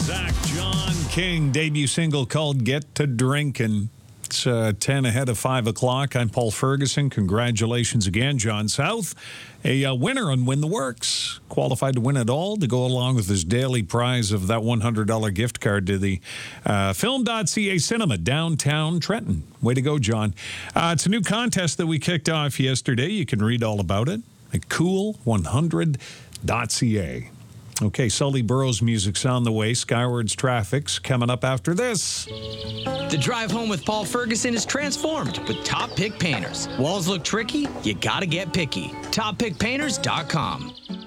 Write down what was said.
Zach John King, debut single called Get to Drinkin'. It's 10 ahead of 5 o'clock. I'm Paul Ferguson. Congratulations again, John South. A winner on Win the Works. Qualified to win it all to go along with his daily prize of that $100 gift card to the Film.ca Cinema, downtown Trenton. Way to go, John. It's a new contest that we kicked off yesterday. You can read all about it at cool100.ca. Okay, Sully Burrows music's on the way. Skywards Traffic's coming up after this. The drive home with Paul Ferguson is transformed with Top Pick Painters. Walls look tricky? You gotta get picky. TopPickPainters.com.